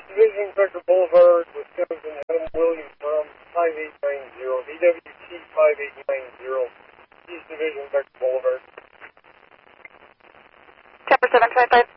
Division Vector Boulevard, Wisconsin, Adam Williams from 5890, VWT 5890, East Division Vector Boulevard. Chopper 725